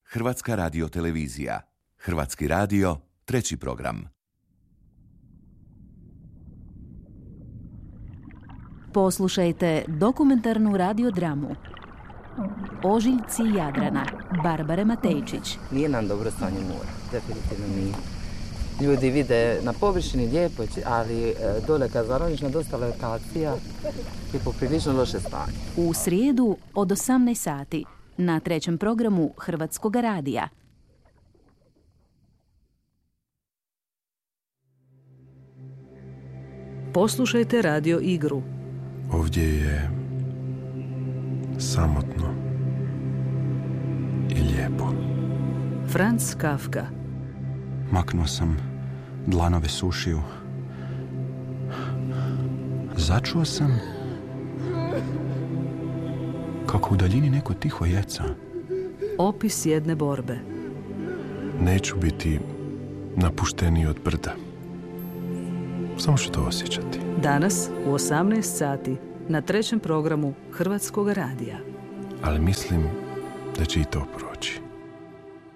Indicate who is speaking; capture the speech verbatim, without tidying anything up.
Speaker 1: Hrvatska radiotelevizija. Hrvatski radio, treći program.
Speaker 2: Poslušajte dokumentarnu radiodramu Ožiljci Jadrana, Barbare Matejčić.
Speaker 3: Nije nam dobro stanje mora, definitivno nije. Ljudi vide na površini lijepo, ali dole kad zaroniš na dosta lokacija je poprilično loše stanje.
Speaker 2: U srijedu od osamnaest sati na trećem programu Hrvatskog radija.
Speaker 4: Poslušajte radio igru.
Speaker 5: Ovdje je samotno i lijepo.
Speaker 4: Franz Kafka.
Speaker 5: Maknuo sam dlanove s ušiju. Začuo sam kako u daljini neko tiho jeca.
Speaker 4: Opis jedne borbe.
Speaker 5: Neću biti napušteniji od brda. Samo ću to osjećati.
Speaker 4: Danas u osamnaest sati na trećem programu Hrvatskog radija.
Speaker 5: Ali mislim da će i to proći.